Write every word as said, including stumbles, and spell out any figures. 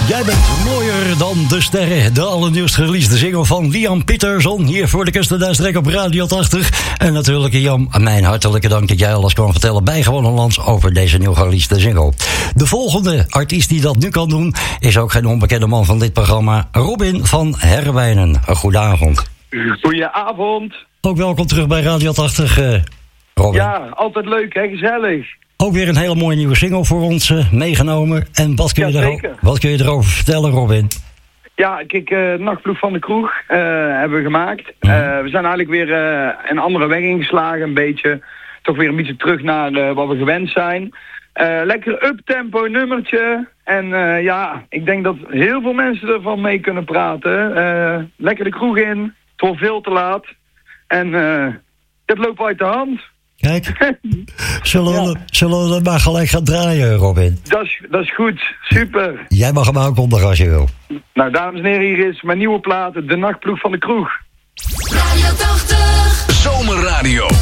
Jij bent mooier dan de sterren. De allernieuwst released single van Liam Peterson. Hier voor de Kustenduistrek op Radio tachtig. En natuurlijk, Jan, mijn hartelijke dank dat jij alles kan vertellen bij Gewoon Lands over deze nieuw released single. De volgende artiest die dat nu kan doen is ook geen onbekende man van dit programma. Robin van Herwijnen. Een goede avond. Goedenavond. Ook welkom terug bij Radio tachtig, uh, Robin. Ja, altijd leuk, hè? Gezellig. Ook weer een hele mooie nieuwe single voor ons uh, meegenomen. En wat kun, je ja, ero- wat kun je erover vertellen, Robin? Ja, kijk, uh, Nachtploeg van de Kroeg uh, hebben we gemaakt. Uh, we zijn eigenlijk weer uh, een andere weg ingeslagen, een beetje. Toch weer een beetje terug naar uh, wat we gewend zijn. Uh, lekker uptempo nummertje. En uh, ja, ik denk dat heel veel mensen ervan mee kunnen praten. Uh, lekker de kroeg in. Het wordt veel te laat. En uh, het loopt uit de hand. Kijk, zullen we, ja. zullen we het maar gelijk gaan draaien, Robin? Dat is, dat is goed, super. Jij mag hem aankondigen als je wil. Nou, dames en heren, hier is mijn nieuwe plaat, De Nachtploeg van de Kroeg. Radio tachtig. Zomerradio.